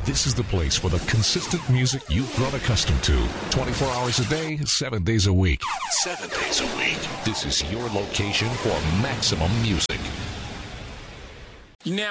This is the place for the consistent music you've grown accustomed to. 24 hours a day, 7 days a week. 7 days a week. This is your location for maximum music.